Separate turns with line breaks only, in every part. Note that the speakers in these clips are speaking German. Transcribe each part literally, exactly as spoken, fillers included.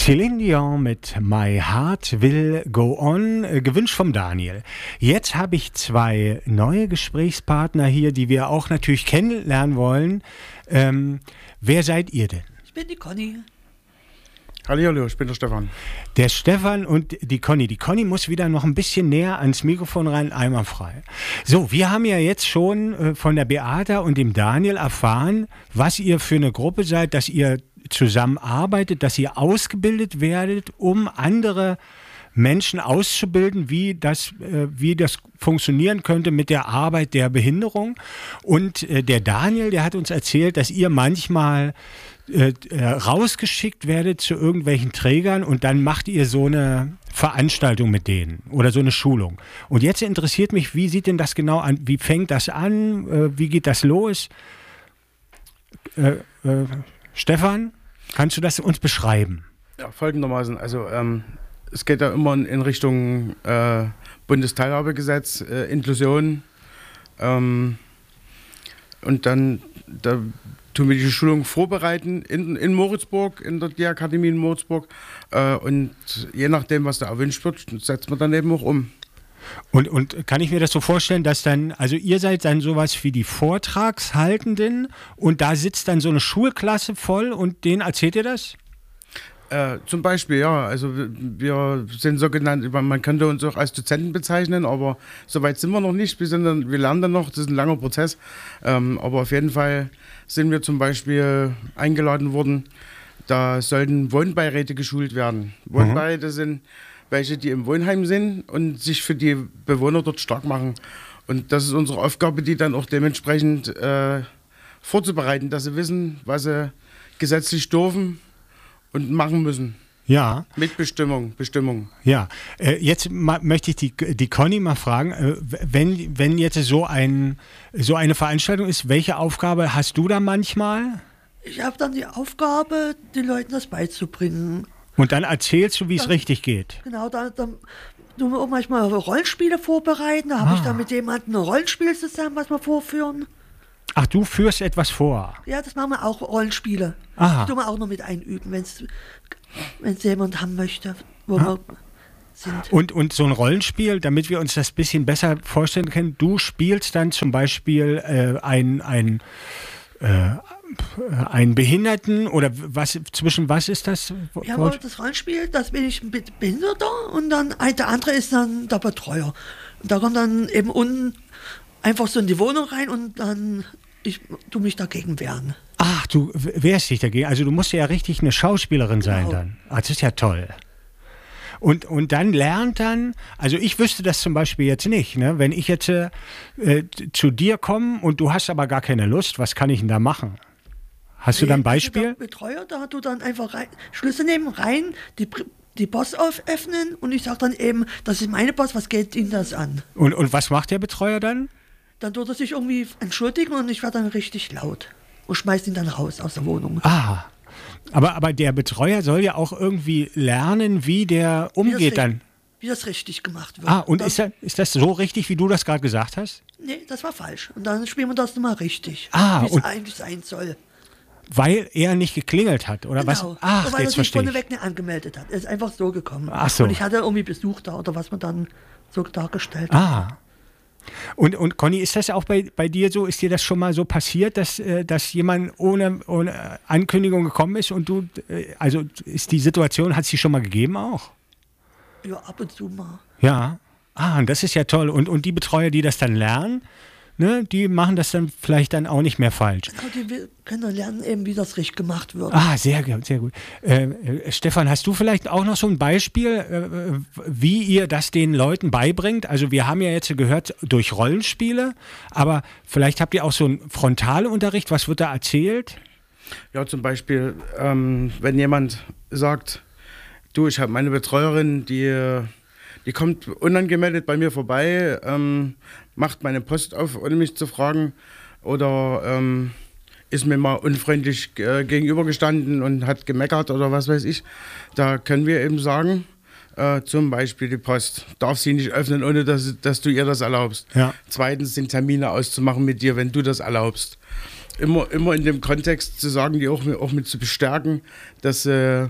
Celine Dion mit My Heart Will Go On, äh, gewünscht vom Daniel. Jetzt habe ich zwei neue Gesprächspartner hier, die wir auch natürlich kennenlernen wollen. Ähm, wer seid ihr denn?
Ich bin die Conny.
Hallihallo, ich bin der Stefan.
Der Stefan und die Conny. Die Conny muss wieder noch ein bisschen näher ans Mikrofon rein, einwandfrei. So, wir haben ja jetzt schon äh, von der Beata und dem Daniel erfahren, was ihr für eine Gruppe seid, dass ihr zusammenarbeitet, dass ihr ausgebildet werdet, um andere Menschen auszubilden, wie das, äh, wie das funktionieren könnte mit der Arbeit der Behinderung. Und äh, der Daniel, der hat uns erzählt, dass ihr manchmal äh, äh, rausgeschickt werdet zu irgendwelchen Trägern und dann macht ihr so eine Veranstaltung mit denen oder so eine Schulung. Und jetzt interessiert mich, wie sieht denn das genau an? Wie fängt das an? Äh, wie geht das los? Äh, äh, Stefan, kannst du das uns beschreiben?
Ja, folgendermaßen, also ähm, es geht ja immer in, in Richtung äh, Bundesteilhabegesetz, äh, Inklusion ähm, und dann da tun wir die Schulung vorbereiten in, in Moritzburg, in der D Akademie in Moritzburg äh, und je nachdem, was da erwünscht wird, setzt man dann eben auch um.
Und, und kann ich mir das so vorstellen, dass dann, also ihr seid dann sowas wie die Vortragshaltenden und da sitzt dann so eine Schulklasse voll und denen erzählt ihr das?
Äh, zum Beispiel, ja, also wir, wir sind sogenannt, man könnte uns auch als Dozenten bezeichnen, aber so weit sind wir noch nicht, wir, sind dann, wir lernen dann noch, das ist ein langer Prozess, ähm, aber auf jeden Fall sind wir zum Beispiel eingeladen worden, da sollten Wohnbeiräte geschult werden. Wohnbeiräte mhm. sind welche, die im Wohnheim sind und sich für die Bewohner dort stark machen. Und das ist unsere Aufgabe, die dann auch dementsprechend äh, vorzubereiten, dass sie wissen, was sie gesetzlich dürfen und machen müssen.
Ja.
Mitbestimmung, Bestimmung.
Ja, äh, jetzt ma- möchte ich die, die Conny mal fragen, äh, wenn, wenn jetzt so, ein, so eine Veranstaltung ist, welche Aufgabe hast du da manchmal?
Ich habe dann die Aufgabe, den Leuten das beizubringen.
Und dann erzählst du, wie es richtig geht.
Genau, da, da tun wir auch manchmal Rollenspiele vorbereiten. Da habe
Ah.
ich dann mit jemandem ein Rollenspiel zusammen, was wir vorführen.
Ach, du führst etwas vor.
Ja, das machen wir auch, Rollenspiele.
Aha.
Die tun wir auch noch mit einüben, wenn es jemand haben möchte, wo
Ah.
wir sind.
Und, und so ein Rollenspiel, damit wir uns das ein bisschen besser vorstellen können, du spielst dann zum Beispiel äh, ein, ein, äh, einen Behinderten oder was, zwischen was ist das?
Ja, aber das Rollenspiel, das bin ich ein Behinderter und dann der andere ist dann der Betreuer. Und da kommt dann eben unten einfach so in die Wohnung rein und dann ich tu mich dagegen wehren.
Ach, du wehrst dich dagegen. Also du musst ja richtig eine Schauspielerin sein
Genau.
dann. Ah, das ist ja toll. Und, und dann lernt dann, also ich wüsste das zum Beispiel jetzt nicht, ne? Wenn ich jetzt äh, zu dir komme und du hast aber gar keine Lust, was kann ich denn da machen? Hast du da ein Beispiel?
Der Betreuer, da hat du dann einfach rein, Schlüssel nehmen, rein, die, die Post öffnen und ich sage dann eben, das ist meine Post, was geht Ihnen das an?
Und, und was macht der Betreuer dann?
Dann tut er sich irgendwie entschuldigen und ich werde dann richtig laut und schmeiß ihn dann raus aus der Wohnung.
Ah, aber, aber der Betreuer soll ja auch irgendwie lernen, wie der umgeht
wie
dann.
Wie das richtig gemacht wird.
Ah, und
dann,
ist das, ist das so richtig, wie du das gerade gesagt hast?
Nee, das war falsch. Und dann spielen wir das nochmal richtig,
Ah,
wie es
und-
eigentlich sein soll.
Weil er nicht geklingelt hat, oder was?
Genau.
Ach,
weil er
jetzt
sich
verstehe ich.
vorneweg nicht angemeldet hat. Er ist einfach so gekommen.
Ach so.
Und ich hatte irgendwie Besuch da oder was man dann so dargestellt hat.
Ah. Und, und Conny, ist das auch bei, bei dir so? Ist dir das schon mal so passiert, dass, äh, dass jemand ohne, ohne Ankündigung gekommen ist und du, äh, also ist die Situation, hat es die schon mal gegeben auch?
Ja, ab und zu mal.
Ja. Ah, und das ist ja toll. Und, und die Betreuer, die das dann lernen, ne, die machen das dann vielleicht dann auch nicht mehr falsch.
Genau, die will- können dann lernen, eben, wie das richtig gemacht wird.
Ah, sehr gut, sehr gut. Äh, äh, Stefan, hast du vielleicht auch noch so ein Beispiel, äh, wie ihr das den Leuten beibringt? Also wir haben ja jetzt gehört durch Rollenspiele, aber vielleicht habt ihr auch so einen Frontalunterricht. Was wird da erzählt?
Ja, zum Beispiel, ähm, wenn jemand sagt, du, ich habe meine Betreuerin, die, die kommt unangemeldet bei mir vorbei, ähm, macht meine Post auf, ohne mich zu fragen, oder ähm, ist mir mal unfreundlich äh, gegenübergestanden und hat gemeckert oder was weiß ich. Da können wir eben sagen, äh, zum Beispiel die Post darf sie nicht öffnen, ohne dass, dass du ihr das erlaubst.
Ja.
Zweitens sind Termine auszumachen mit dir, wenn du das erlaubst. Immer, immer in dem Kontext zu sagen, die auch, auch mit zu bestärken, dass äh,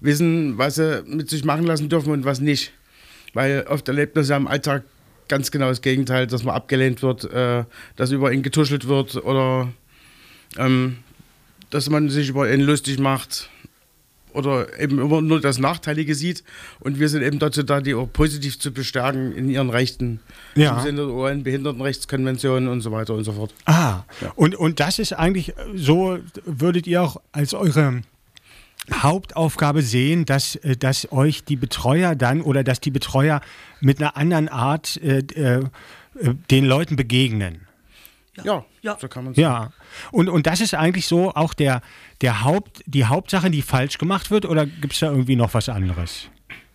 wissen, was sie mit sich machen lassen dürfen und was nicht. Weil oft erlebt man ja im Alltag ganz genau das Gegenteil, dass man abgelehnt wird, äh, dass über ihn getuschelt wird oder ähm, dass man sich über ihn lustig macht oder eben immer nur das Nachteilige sieht. Und wir sind eben dazu da, die auch positiv zu bestärken in ihren Rechten.
Ja.
Im Sinne der U N-Behindertenrechtskonvention und so weiter und so fort.
Ah,
Ja.
und, und das ist eigentlich so, würdet ihr auch als eure Hauptaufgabe sehen, dass, äh, dass euch die Betreuer dann oder dass die Betreuer mit einer anderen Art äh, äh, den Leuten begegnen.
Ja,
Ja.
so kann man sagen.
Ja, und, und das ist eigentlich so auch der, der Haupt, die Hauptsache, die falsch gemacht wird, oder gibt es da irgendwie noch was anderes?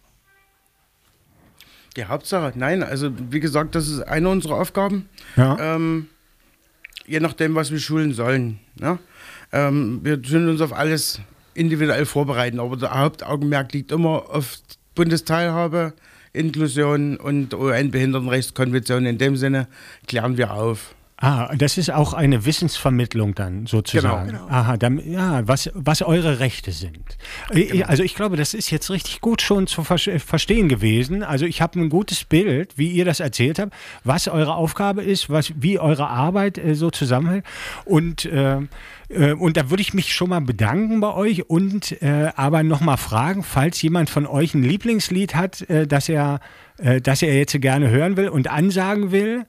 Die Hauptsache, nein, also wie gesagt, das ist eine unserer Aufgaben.
Ja.
Ähm, je nachdem, was wir schulen sollen. Ne? Ähm, wir tun uns auf alles individuell vorbereiten, aber der Hauptaugenmerk liegt immer auf Bundesteilhabe, Inklusion und U N-Behindertenrechtskonvention. In dem Sinne klären wir auf.
Ah, das ist auch eine Wissensvermittlung dann sozusagen.
Genau.
Aha, dann, ja, was, was eure Rechte sind. Äh, Also ich glaube, das ist jetzt richtig gut schon zu ver verstehen gewesen. Also ich habe ein gutes Bild, wie ihr das erzählt habt, was eure Aufgabe ist, was, wie eure Arbeit äh, so zusammenhält. Und, äh, äh, und da würde ich mich schon mal bedanken bei euch und äh, aber nochmal fragen, falls jemand von euch ein Lieblingslied hat, äh, das er, äh, das er jetzt gerne hören will und ansagen will.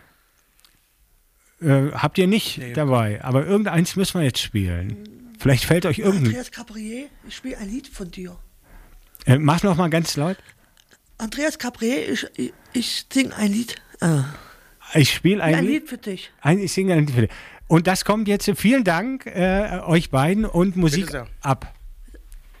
Äh, habt ihr nicht
Nee.
dabei, aber irgendeins müssen wir jetzt spielen. Vielleicht fällt euch irgendein.
Andreas Cabrier, ich spiele ein Lied von dir.
Äh, mach noch mal ganz laut.
Andreas Cabrier, ich, ich, ich singe ein Lied. Ah.
Ich spiele ein,
Ein
Lied.
Lied für dich.
Ein, ich singe ein Lied für dich. Und das kommt jetzt. Vielen Dank äh, euch beiden und Musik
Bitte sehr.
ab.